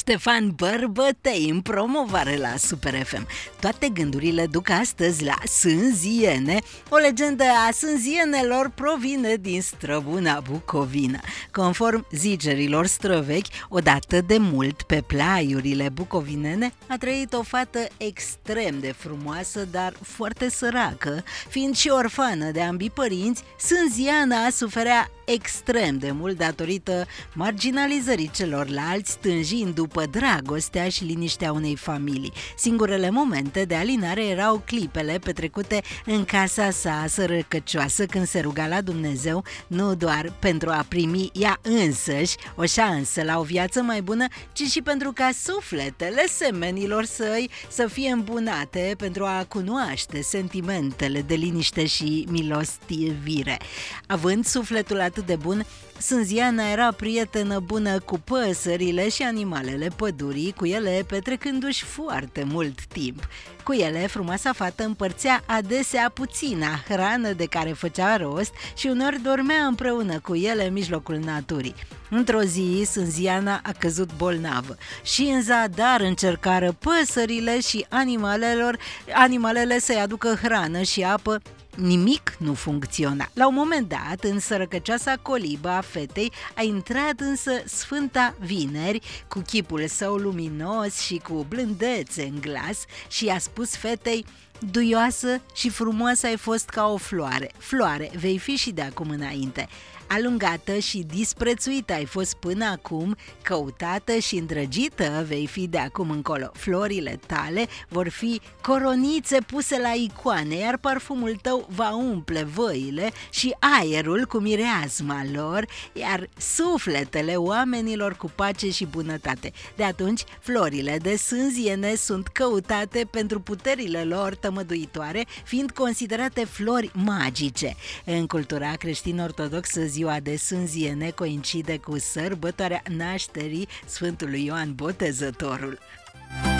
Ștefan Bărbătei în promovare la Super FM. Toate gândurile duc astăzi la Sânziene. O legendă a sânzienelor provine din străbuna Bucovina. Conform zicerilor străvechi, odată de mult pe plaiurile bucovinene a trăit o fată extrem de frumoasă, dar foarte săracă. Fiind și orfană de ambii părinți, Sânziana suferea extrem de mult datorită marginalizării celorlalți, tânjind după dragostea și liniștea unei familii. Singurele momente de alinare erau clipele petrecute în casa sa sărăcăcioasă, când se ruga la Dumnezeu nu doar pentru a primi ea însăși o șansă la o viață mai bună, ci și pentru ca sufletele semenilor săi să fie îmbunate, pentru a cunoaște sentimentele de liniște și milostivire. Având sufletul atât de bun, Sânziana era prietenă bună cu păsările și animalele pădurii, cu ele petrecându-și foarte mult timp. Cu ele, frumoasa fată împărțea adesea puțina hrană de care făcea rost și uneori dormea împreună cu ele în mijlocul naturii. Într-o zi, Sânziana a căzut bolnavă și în zadar încercară păsările și animalele să-i aducă hrană și apă. Nimic nu funcționa. La un moment dat, în sărăcăcioasa colibă a fetei a intrat însă Sfânta Vineri cu chipul său luminos și cu blândețe în glas și i-a spus fetei: duioasă și frumoasă ai fost ca o floare. Floare vei fi și de acum înainte. Alungată și disprețuită ai fost până acum, căutată și îndrăgită vei fi de acum încolo. Florile tale vor fi coronițe puse la icoane, iar parfumul tău va umple văile și aerul cu mireasma lor, iar sufletele oamenilor cu pace și bunătate. De atunci, florile de sânziene sunt căutate pentru puterile lor tămăduitoare, fiind considerate flori magice. În cultura creștin-ortodoxă, ziua de Sânziene coincide cu sărbătoarea nașterii Sfântului Ioan Botezătorul.